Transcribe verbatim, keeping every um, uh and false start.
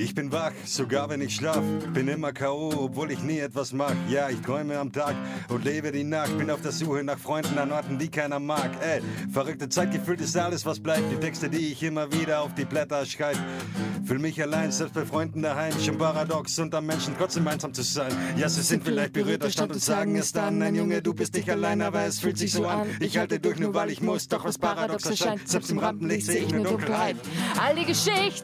Ich bin wach, sogar wenn ich schlaf. Bin immer K O, obwohl ich nie etwas mach. Ja, ich träume am Tag und lebe die Nacht. Bin auf der Suche nach Freunden an Orten, die keiner mag. Ey, verrückte Zeit, gefühlt ist alles, was bleibt. Die Texte, die ich immer wieder auf die Blätter schreib. Fühl mich allein, selbst bei Freunden daheim. Schon paradox, unter Menschen trotzdem einsam zu sein. Ja, sie sind vielleicht berührt, erstaunt und sagen es dann. Ein Junge, du bist nicht allein, aber es fühlt sich so an. Ich halte durch, nur weil ich muss, doch was paradox erscheint. Selbst im Rampenlicht sehe ich nur Dunkelheit. All die Geschichten